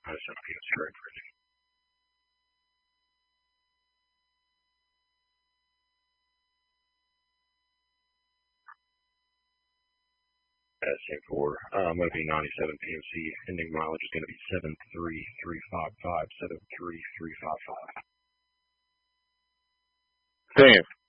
97 PMC right for you. Same for Moby 97 PMC. Ending mileage is going to be 73355. 73355. Sam.